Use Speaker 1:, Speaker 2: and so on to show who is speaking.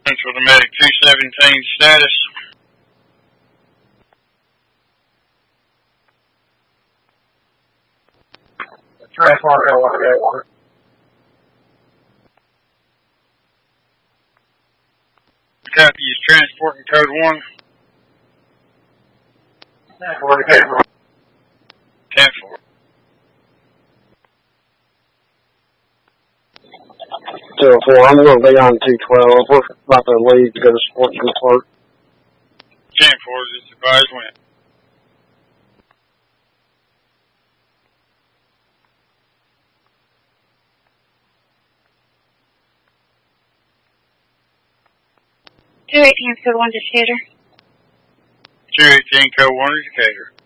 Speaker 1: Central to Medic 217 status.
Speaker 2: Transport L1.
Speaker 1: Copy is transporting code 1.
Speaker 2: Transport code
Speaker 1: 10-4.
Speaker 3: I'm going to be on 212. We're about to leave to go to Sportsman Park.
Speaker 1: 10-4 is advised wind.
Speaker 4: Two 18 code 1 Decatur.
Speaker 1: 218 code 1 is Decatur.